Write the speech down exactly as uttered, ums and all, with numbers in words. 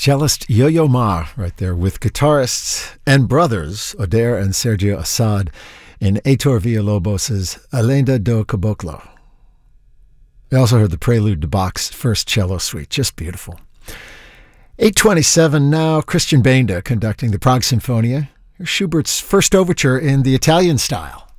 Cellist Yo-Yo Ma right there with guitarists and brothers Oder and Sergio Assad in Heitor Villalobos' Alenda do Caboclo. We also heard the prelude to Bach's first cello suite. Just beautiful. eight twenty-seven now, Christian Benda conducting the Prague Sinfonia. Here's Schubert's first overture in the Italian style.